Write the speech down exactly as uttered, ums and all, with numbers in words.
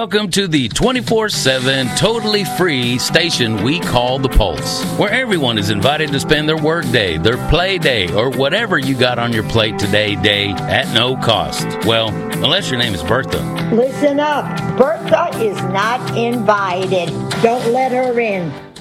Welcome to the twenty-four seven, totally free station we call The Pulse, where everyone is invited to spend their work day, their play day, or whatever you got on your plate today day at no cost. Well, unless your name is Bertha. Listen up. Bertha is not invited. Don't let her in.